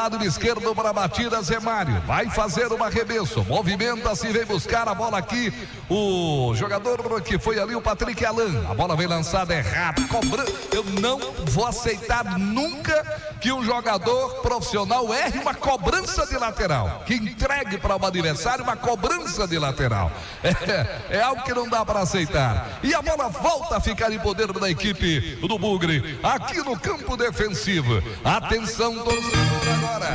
lado esquerdo para a batida, Zé Mário. Vai fazer uma arremesso. Movimenta-se, vem buscar a bola aqui. O jogador que foi ali, o Patrick Alan. A bola vem lançada errada. Eu não vou aceitar nunca que um jogador profissional erre uma cobrança de lateral. Que entregue para o adversário uma cobrança de lateral. É algo que não dá para aceitar. E a bola volta a ficar em poder da equipe do Bugre. Aqui no campo defensivo. Atenção, torcedor, agora.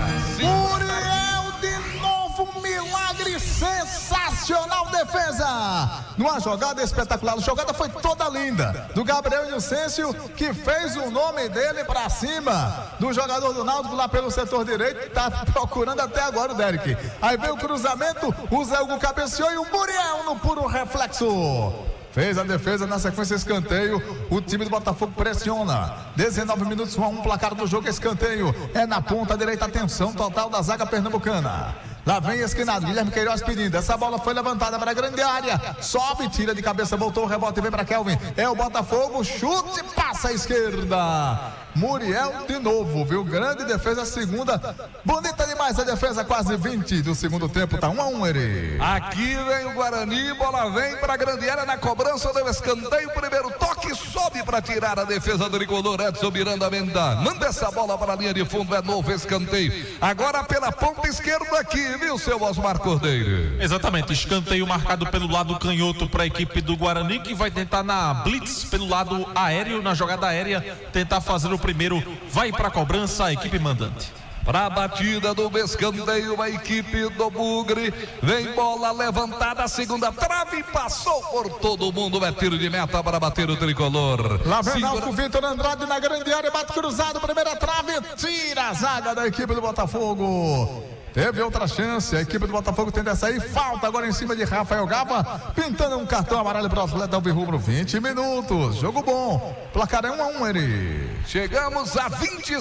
Muriel de novo, milagre, sensacional defesa. Numa jogada espetacular, a jogada foi toda linda. Do Gabriel Inocêncio, que fez o nome dele pra cima do jogador do Náutico lá pelo setor direito. Tá procurando até agora o Derek. Aí veio o cruzamento, o Zé Hugo cabeceou e o Muriel no puro reflexo. Fez a defesa, na sequência escanteio. O time do Botafogo pressiona. 19 minutos, 1-1, placar do jogo, escanteio. É na ponta direita, atenção total da zaga pernambucana. Lá vem esquinado, Guilherme Queiroz pedindo. Essa bola foi levantada para a grande área. Sobe, tira de cabeça, voltou o rebote e vem para Kelvin. É o Botafogo, chute, passa à esquerda. Muriel de novo, viu? Grande defesa, segunda. Bonita demais a defesa, quase 20 do segundo tempo. Tá 1-1, Eri. Aqui vem o Guarani, bola vem para a grande área na cobrança do escanteio. Primeiro toque, sobe para tirar a defesa do tricolor. Edson Miranda manda essa bola para a linha de fundo, é novo escanteio. Agora pela ponta esquerda aqui, viu, seu Osmar Cordeiro? Exatamente, escanteio marcado pelo lado canhoto para a equipe do Guarani, que vai tentar na blitz pelo lado aéreo, na jogada aérea, tentar fazer o primeiro. Vai para a cobrança a equipe mandante. Para a batida do escanteio, a equipe do Bugre. Vem bola levantada, segunda trave, passou por todo mundo. É tiro de meta para bater o tricolor. Lá vem o Vitor Andrade na grande área, bate cruzado, primeira trave, tira a zaga da equipe do Botafogo. Teve outra chance, a equipe do Botafogo tende a sair, falta agora em cima de Rafael Gava, pintando um cartão amarelo para o atleta alvirrubro. 20 minutos, jogo bom, placar é 1-1, Eri. Chegamos a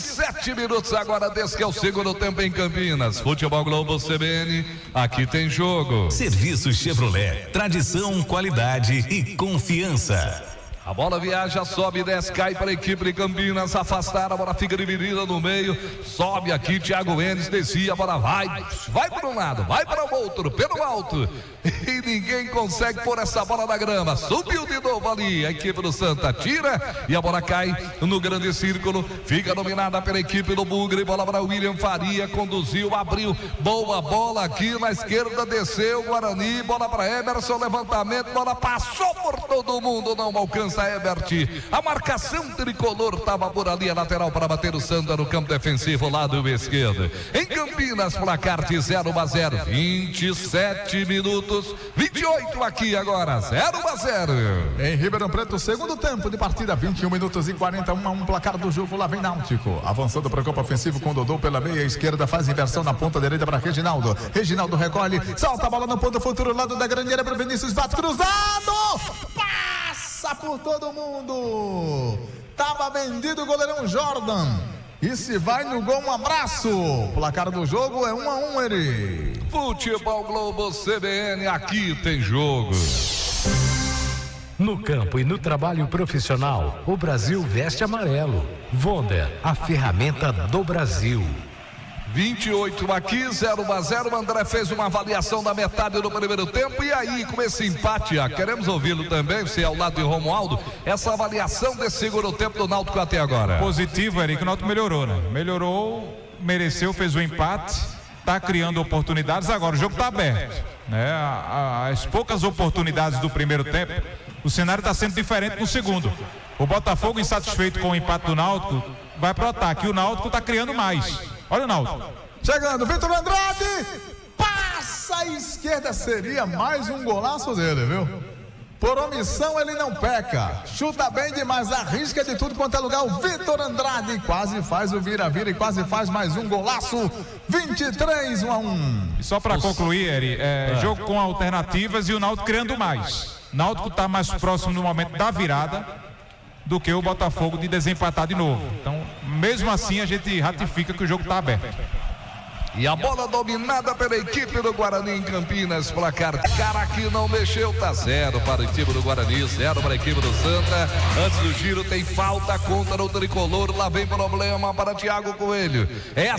27 minutos agora, desse que é o segundo tempo em Campinas. Futebol Globo CBN, aqui tem jogo. Serviço Chevrolet, tradição, qualidade e confiança. A bola viaja, sobe, desce, cai para a equipe de Campinas, afastar, a bola fica dividida no meio, sobe aqui, Thiago Enes, descia, a bola vai para um lado, vai para o outro, pelo alto, e ninguém consegue pôr essa bola na grama. Subiu de novo ali, a equipe do Santa tira, e a bola cai no grande círculo, fica dominada pela equipe do Bugre, bola para William Faria, conduziu, abriu, boa bola aqui na esquerda, desceu, Guarani, bola para Emerson, levantamento, bola passou por todo mundo, não alcança Ebert. A marcação tricolor estava por ali, a lateral para bater o Santa no campo defensivo, lado esquerdo. Em Campinas, placar de 0-0, 27 minutos, 28 aqui agora, 0-0. Em Ribeirão Preto, segundo tempo de partida, 21 minutos e 41-1, placar do jogo. Lá vem Náutico, avançando para o campo ofensivo com Dodô pela meia esquerda, faz inversão na ponta direita para Reginaldo. Reginaldo recolhe, salta a bola no ponto futuro, lado da grande área para Vinícius, bate cruzado, passa por todo mundo. Tava vendido o goleirão Jordan. E se vai no gol, um abraço. Placar do jogo é 1-1, Eri. Futebol Globo CBN, aqui tem jogo. No campo e no trabalho profissional, o Brasil veste amarelo. Wonder, a ferramenta do Brasil. 28 aqui, 0-0. André fez uma avaliação da metade do primeiro tempo. E aí, com esse empate, queremos ouvi-lo também, você ao lado de Romualdo, essa avaliação desse segundo tempo do Náutico até agora. Positivo, Eric, o Náutico melhorou, né? Melhorou, mereceu, fez o empate, tá criando oportunidades. Agora o jogo tá aberto, né? As poucas oportunidades do primeiro tempo, o cenário tá sendo diferente no segundo. O Botafogo, insatisfeito com o empate do Náutico, vai pro ataque. E o Náutico tá criando mais. Olha o Náutico. Chegando, Vitor Andrade. Passa à esquerda, seria mais um golaço dele, viu? Por omissão ele não peca. Chuta bem demais, arrisca de tudo quanto é lugar. O Vitor Andrade quase faz o vira-vira e quase faz mais um golaço. 23-1-1. E só para concluir, Eri, jogo com alternativas e o Náutico criando mais. Náutico tá mais próximo no momento da virada do que o Botafogo de desempatar de novo. Então, mesmo assim, a gente ratifica que o jogo está aberto. E a bola dominada pela equipe do Guarani em Campinas, placar cara que não mexeu, tá 0 para o time do Guarani, 0 para a equipe do Santa. Antes do giro tem falta contra o tricolor, lá vem problema para Thiago Coelho.